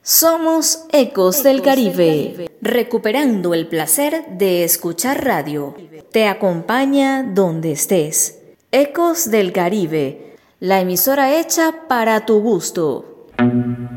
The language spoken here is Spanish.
Somos Ecos del Caribe, recuperando el placer de escuchar radio. Te acompaña donde estés. Ecos del Caribe, la emisora hecha para tu gusto.